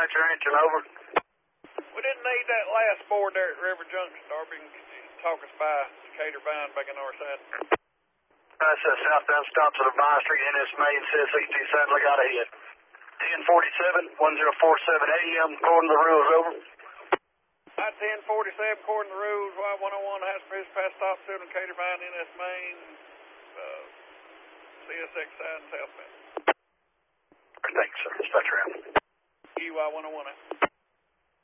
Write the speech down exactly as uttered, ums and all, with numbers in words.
dispatch your engine, over. We didn't need that last board there at River Junction, Darby. Can you talk us by Decatur bound back on our side? That's a southbound stop to the Vine Street, N S Main, says eighty Sadler got ahead. ten forty-seven, ten forty-seven A M, according to the rules, over. At ten forty-seven, according to the rules, Y one oh one has for his past stop to Decatur bound, N S Main, uh, C S X side and southbound. Thanks, sir. Dispatch around. E Y one oh one.